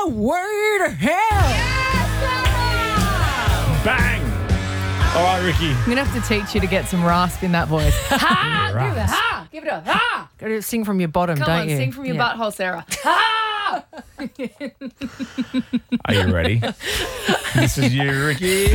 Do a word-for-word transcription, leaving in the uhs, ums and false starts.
Way to hell. Bang! All right, Ricky. I'm going to have to teach you to get some rasp in that voice. Ha! Give it a ha! Give it a ha! Got to sing from your bottom, Come don't on, you? sing from your Yeah. butthole, Sarah. Ha! Are you ready? This is you, Ricky.